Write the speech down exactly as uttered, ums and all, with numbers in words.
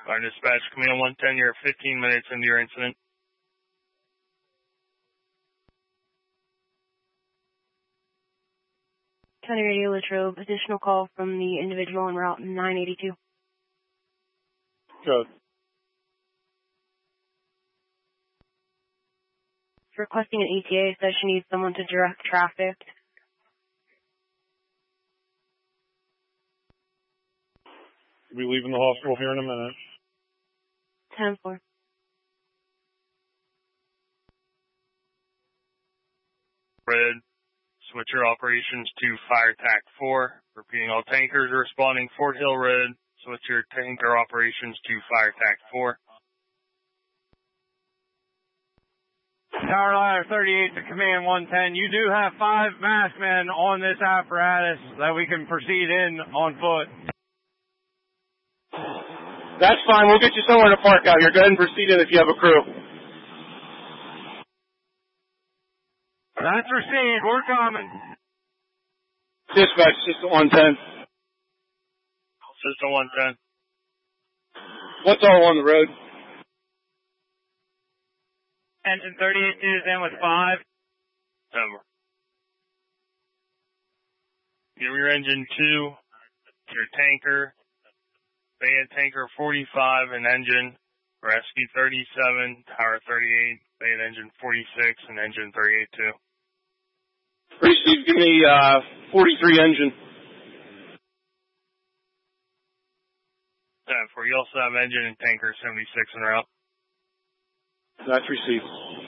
Our dispatch, Command one ten, you're fifteen minutes into your incident. County Radio Latrobe, additional call from the individual en route nine eighty-two. Code. Requesting an E T A, says she needs someone to direct traffic. We'll be leaving the hospital here in a minute. ten four. Red, switch your operations to Fire Tac four. Repeating, all tankers are responding. Fort Hill Red, switch your tanker operations to Fire Tac four. Tower Ladder thirty-eight to Command one ten. You do have five masked men on this apparatus that we can proceed in on foot. That's fine. We'll get you somewhere to park out here. Go ahead and proceed in if you have a crew. That's received. We're coming. Dispatch, System one ten. System one ten. What's all on the road? Engine thirty-eight is in with five. Over. Give your engine two, your tanker, Beta Tanker forty-five, and engine, Rescue thirty-seven, Tower thirty-eight, Beta Engine forty-six, and engine thirty-eight two. Receive, give me uh, forty-three engine. ten four. You also have engine and tanker seventy-six en route. That's received.